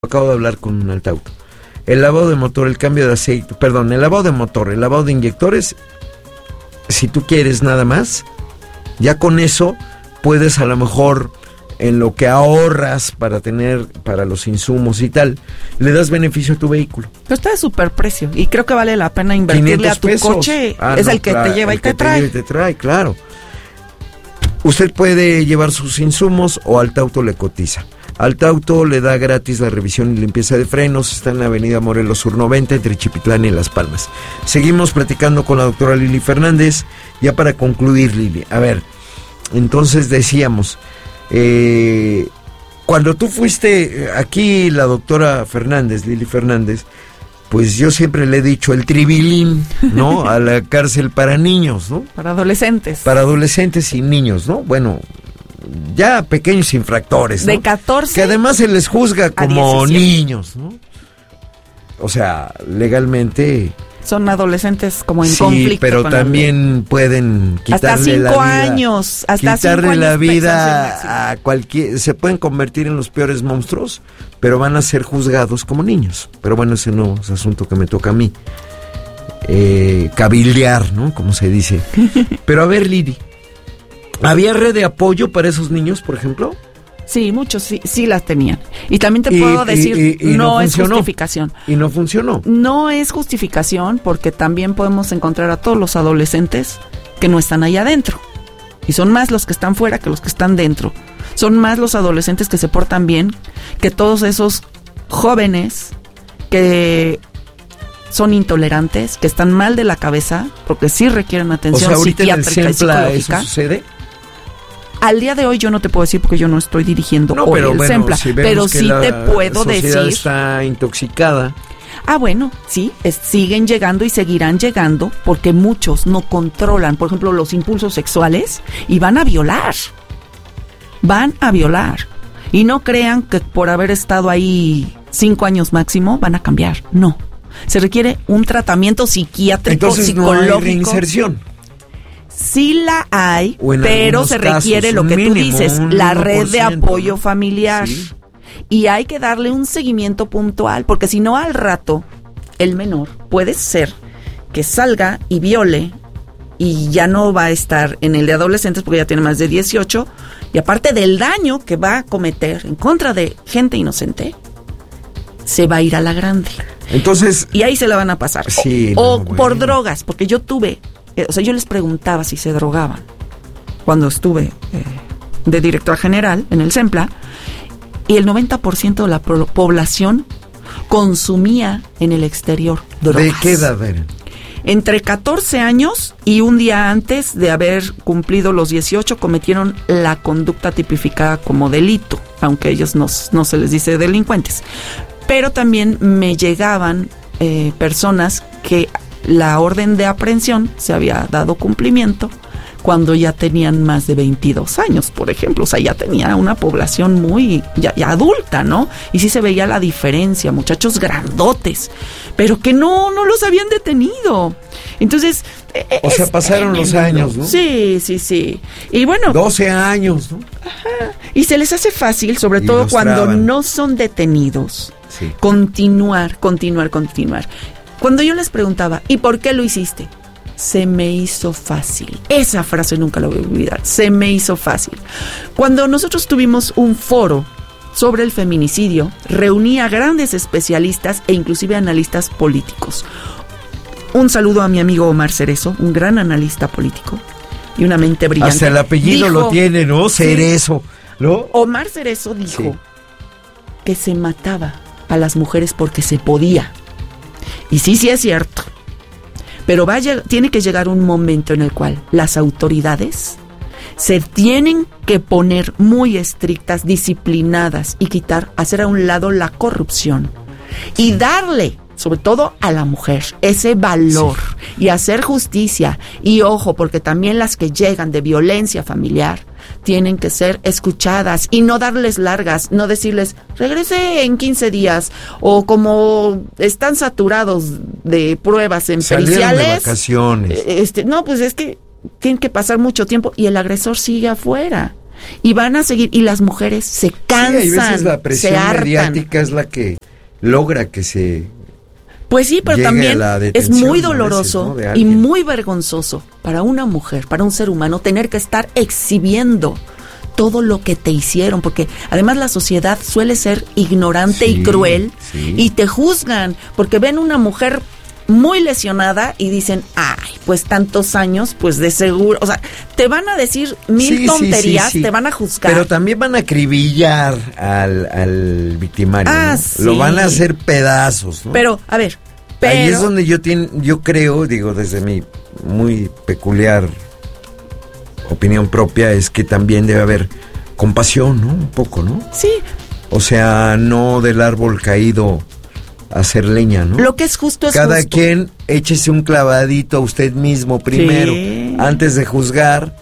Acabo de hablar con un altauto. El lavado de motor, el cambio de aceite, el lavado de motor, el lavado de inyectores, si tú quieres nada más, ya con eso puedes a lo mejor en lo que ahorras para los insumos y tal, le das beneficio a tu vehículo. Pero está de súper precio y creo que vale la pena invertirle a tu pesos. Coche. Es el que te lleva y te trae. Te trae, claro. Usted puede llevar sus insumos o Altauto le cotiza. Altauto le da gratis la revisión y limpieza de frenos. Está en la avenida Morelos Sur 90, entre Chipitlán y Las Palmas. Seguimos platicando con la doctora Lili Fernández. Ya para concluir, Lili, a ver, entonces decíamos, cuando tú fuiste aquí, la doctora Fernández, Lili Fernández, pues yo siempre le he dicho el tribilín, ¿no? A la cárcel para niños, ¿no? Para adolescentes. Para adolescentes y niños, ¿no? Bueno, ya pequeños infractores, ¿no? De 14 que además se les juzga como 17. niños, ¿no? O sea, legalmente son adolescentes como en sí, conflicto. pero también pueden quitarle la vida. Hasta 5 años. Hasta quitarle 5 años la vida a cualquier. Se pueden convertir en los peores monstruos, pero van a ser juzgados como niños. Pero bueno, ese no es asunto que me toca a mí. Cabildear, ¿no? Como se dice. Pero a ver, Lili, ¿había red de apoyo para esos niños, por ejemplo? Sí, muchos sí las tenían. Y también te puedo decir, no es justificación. Y no funcionó. No es justificación porque también podemos encontrar a todos los adolescentes que no están ahí adentro. Y son más los que están fuera que los que están dentro. Son más los adolescentes que se portan bien que todos esos jóvenes que son intolerantes, que están mal de la cabeza, porque sí requieren atención psiquiátrica y psicológica. ¿Eso sucede? Al día de hoy yo no te puedo decir porque yo no estoy dirigiendo hoy el SEMPLA, pero sí te puedo decir. La sociedad está intoxicada. Ah, bueno, sí, siguen llegando y seguirán llegando porque muchos no controlan, por ejemplo, los impulsos sexuales y van a violar. Van a violar. Y no crean que por haber estado ahí 5 años máximo van a cambiar. No. Se requiere un tratamiento psiquiátrico, entonces, psicológico. No hay reinserción. Sí la hay, pero se requiere casos, lo que mínimo, tú dices, la red de apoyo familiar. Sí. Y hay que darle un seguimiento puntual, porque si no al rato, el menor puede ser que salga y viole y ya no va a estar en el de adolescentes porque ya tiene más de 18, y aparte del daño que va a cometer en contra de gente inocente, se va a ir a la grande. Entonces, y ahí se la van a pasar. Sí, por drogas, porque yo tuve... yo les preguntaba si se drogaban cuando estuve de directora general en el SEMPLA, y el 90% de la población consumía en el exterior drogas. ¿De qué edad eran? Entre 14 años y un día antes de haber cumplido los 18 cometieron la conducta tipificada como delito, aunque a ellos no se les dice delincuentes. Pero también me llegaban personas que la orden de aprehensión se había dado cumplimiento cuando ya tenían más de 22 años, por ejemplo. O sea, ya tenía una población muy ya adulta, ¿no? Y sí se veía la diferencia, muchachos grandotes, pero que no los habían detenido. Entonces... o sea, pasaron los años, ¿no? Sí. Y bueno... 12 años, ¿no? Ajá. Y se les hace fácil, sobre todo cuando no son detenidos, sí, continuar. Cuando yo les preguntaba, ¿y por qué lo hiciste? Se me hizo fácil. Esa frase nunca la voy a olvidar. Se me hizo fácil. Cuando nosotros tuvimos un foro sobre el feminicidio, reuní a grandes especialistas e inclusive analistas políticos. Un saludo a mi amigo Omar Cerezo, un gran analista político y una mente brillante. Hasta el apellido lo tiene, ¿no? Cerezo, ¿no? Omar Cerezo dijo que se mataba a las mujeres porque se podía. Y sí es cierto. Pero tiene que llegar un momento en el cual las autoridades se tienen que poner muy estrictas, disciplinadas y hacer a un lado la corrupción y darle, sobre todo a la mujer, ese valor y hacer justicia. Y ojo, porque también las que llegan de violencia familiar tienen que ser escuchadas y no darles largas, no decirles, regrese en 15 días, o como están saturados de pruebas en periciales. De vacaciones. No, pues es que tienen que pasar mucho tiempo y el agresor sigue afuera. Y van a seguir, y las mujeres se cansan, hay veces la presión se hartan. mediática es la que logra que se... Pues sí, pero llegue también a la es detención, muy a veces, doloroso, ¿no? De y alguien. muy vergonzoso para una mujer, para un ser humano, tener que estar exhibiendo todo lo que te hicieron, porque además la sociedad suele ser ignorante Sí, y cruel, sí. y te juzgan, porque ven una mujer muy lesionada y dicen, ay, pues tantos años, pues de seguro, o sea, te van a decir mil Sí, tonterías, sí. te van a juzgar. Pero también van a acribillar al victimario, Ah, ¿no? sí. Lo van a hacer pedazos, ¿no? Pero, a ver, Ahí es donde yo creo, digo, desde mi muy peculiar opinión propia, es que también debe haber compasión, ¿no? Un poco, ¿no? sí, O sea, no del árbol caído hacer leña, ¿no? lo que es justo es Cada justo. quien échese un clavadito a usted mismo primero, Sí. antes de juzgar,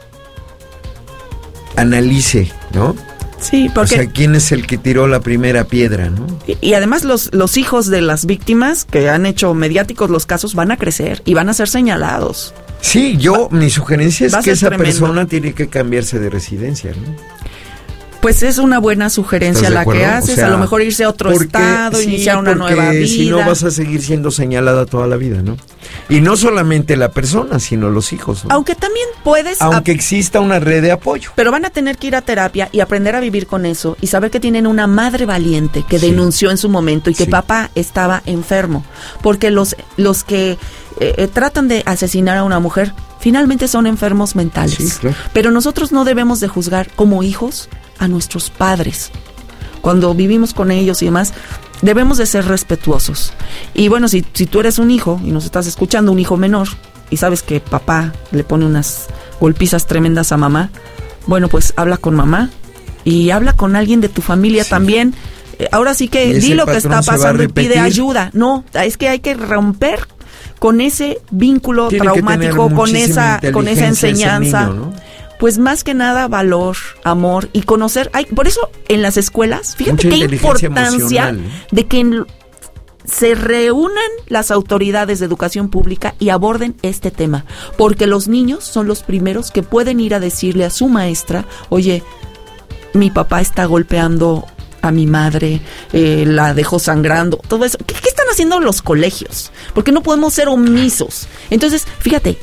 analice, ¿no? Sí, O porque sea, ¿quién es el que tiró la primera piedra, no? y además los hijos de las víctimas que han hecho mediáticos los casos van a crecer y van a ser señalados. Sí, mi sugerencia va a es que ser esa tremendo. persona tiene que cambiarse de residencia, ¿no? Pues es una buena sugerencia ¿Estás de la que acuerdo? haces, O sea, a lo mejor irse a otro porque- estado, sí, iniciar una porque nueva vida. si no vas a seguir siendo señalada toda la vida, ¿no? Y no solamente la persona, sino los hijos, ¿no? Aunque también puedes... Aunque exista una red de apoyo. Pero van a tener que ir a terapia y aprender a vivir con eso y saber que tienen una madre valiente que Sí. denunció en su momento y que Sí. papá estaba enfermo. Porque los que tratan de asesinar a una mujer finalmente son enfermos mentales. Sí, claro. Pero nosotros no debemos de juzgar como hijos a nuestros padres. Cuando vivimos con ellos y demás, debemos de ser respetuosos. Y bueno, si tú eres un hijo y nos estás escuchando, un hijo menor, y sabes que papá le pone unas golpizas tremendas a mamá, bueno, pues habla con mamá y habla con alguien de tu familia también. Ahora sí Y que ese di lo que patrón está se va a pasando y pide repetir. ayuda. No, es que hay que romper con ese vínculo Tiene que tener traumático, con muchísima esa inteligencia ese enseñanza. niño, ¿no? Pues más que nada valor, amor y conocer. Por eso en las escuelas, fíjate Mucha qué inteligencia importancia emocional, ¿no? de que se reúnan las autoridades de educación pública y aborden este tema, porque los niños son los primeros que pueden ir a decirle a su maestra, oye, mi papá está golpeando a mi madre, la dejó sangrando, todo eso. ¿Qué están haciendo los colegios? Porque no podemos ser omisos. Entonces, fíjate,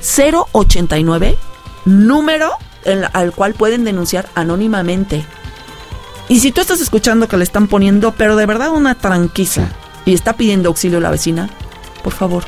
089, número al cual pueden denunciar anónimamente. Y si tú estás escuchando que le están poniendo, pero de verdad una tranquiza, y está pidiendo auxilio a la vecina, por favor,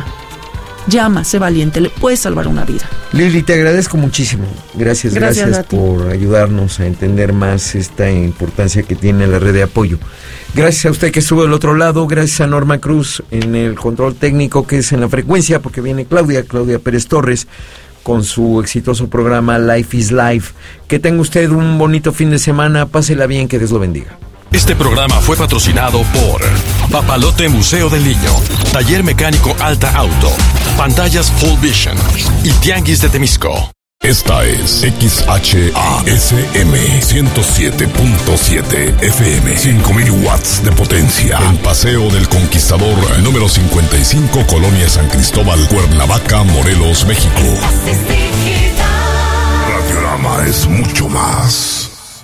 llama, sé valiente, le puedes salvar una vida. Lili, te agradezco muchísimo. Gracias a ti. por ayudarnos a entender más esta importancia que tiene la red de apoyo. Gracias a usted que estuvo del otro lado, gracias a Norma Cruz en el control técnico, que es en la frecuencia, porque viene Claudia Pérez Torres, con su exitoso programa Life is Life. Que tenga usted un bonito fin de semana, pásela bien, que Dios lo bendiga. Este programa fue patrocinado por Papalote Museo del Niño, Taller Mecánico Alta Auto, Pantallas Full Vision y Tianguis de Temisco. Esta es XHASM 107.7 FM, 5000 watts de potencia. En Paseo del Conquistador, número 55, Colonia San Cristóbal, Cuernavaca, Morelos, México. Radiorama es mucho más.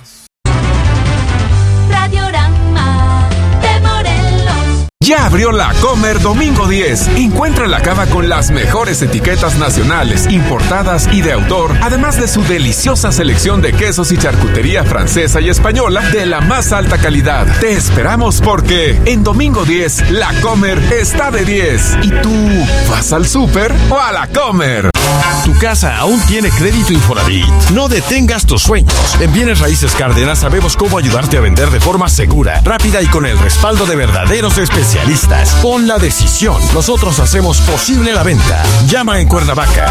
Radiorama de Morelos. Ya abrió la Comer Domingo 10. Encuentra la cava con las mejores etiquetas nacionales, importadas y de autor, además de su deliciosa selección de quesos y charcutería francesa y española de la más alta calidad. Te esperamos porque en Domingo 10 la Comer está de 10. ¿Y tú vas al súper o a la Comer? Tu casa aún tiene crédito Infonavit. No detengas tus sueños. En Bienes Raíces Cárdenas sabemos cómo ayudarte a vender de forma segura, rápida y con el respaldo de verdaderos especialistas. Pon la decisión. Nosotros hacemos posible la venta. Llama en Cuernavaca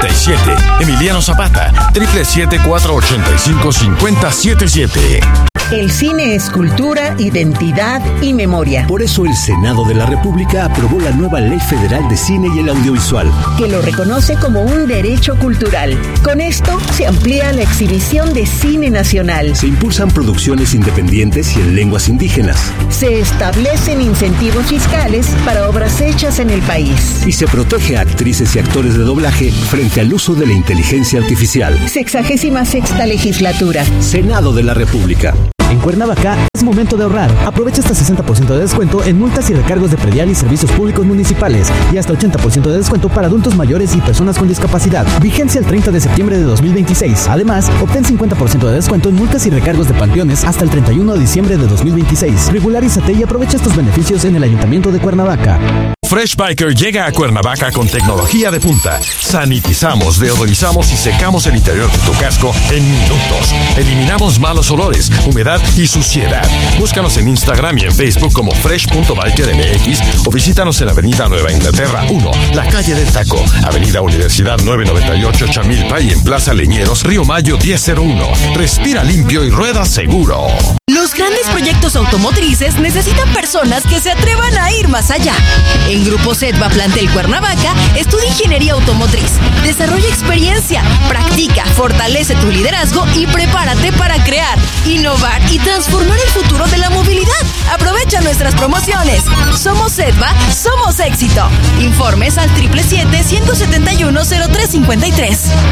777-900-2897. Emiliano Zapata 777-485-5077. El cine es cultura, identidad y memoria. Por eso el Senado de la República aprobó la nueva Ley Federal de Cine y el Audiovisual, que lo reconoce como un derecho cultural. Con esto se amplía la exhibición de cine nacional. Se impulsan producciones independientes y en lenguas indígenas. Se establecen incentivos fiscales para obras hechas en el país. Y se protege a actrices y actores de doblaje frente al uso de la inteligencia artificial. 66ª legislatura. Senado de la República. En Cuernavaca es momento de ahorrar. Aprovecha hasta 60% de descuento en multas y recargos de predial y servicios públicos municipales y hasta 80% de descuento para adultos mayores y personas con discapacidad. Vigencia el 30 de septiembre de 2026. Además, obtén 50% de descuento en multas y recargos de panteones hasta el 31 de diciembre de 2026. Regularízate y aprovecha estos beneficios en el Ayuntamiento de Cuernavaca. Fresh Biker llega a Cuernavaca con tecnología de punta. Sanitizamos, deodorizamos y secamos el interior de tu casco en minutos. Eliminamos malos olores, humedad y suciedad. Búscanos en Instagram y en Facebook como fresh.bikermx o visítanos en la Avenida Nueva Inglaterra 1, la calle del Taco, Avenida Universidad 998 Chamilpa y en Plaza Leñeros, Río Mayo 1001. Respira limpio y rueda seguro. Los grandes proyectos automotrices necesitan personas que se atrevan a ir más allá. En Grupo Sedva Plantel Cuernavaca, estudia ingeniería automotriz, desarrolla experiencia, practica, fortalece tu liderazgo y prepárate para crear, innovar y transformar el futuro de la movilidad. Aprovecha nuestras promociones. Somos Sedva, somos éxito. Informes al 777-171-0353.